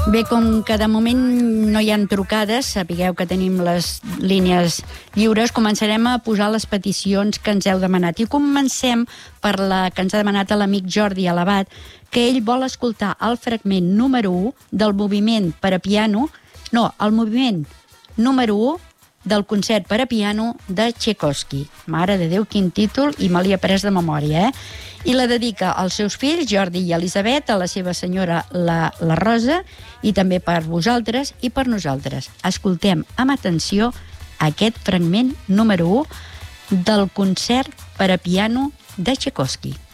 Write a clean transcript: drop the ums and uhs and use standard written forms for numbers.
Bé, com que de moment no hi ha trucades, sapigueu que tenim les línies lliures, començarem a posar les peticions que ens heu demanat. I comencem per la que ens ha demanat l'amic Jordi Alabat, que ell vol escoltar el fragment número 1 del moviment per a piano, el moviment número 1 del concert per a piano de Tchaikovsky. Mare de Déu, quin títol, i me l'hi he après de memòria, I la dedica als seus fills, Jordi i Elisabet, a la seva senyora, la Rosa, i també per vosaltres i per nosaltres. Escoltem amb atenció aquest fragment número 1 del concert per a piano de Tchaikovsky.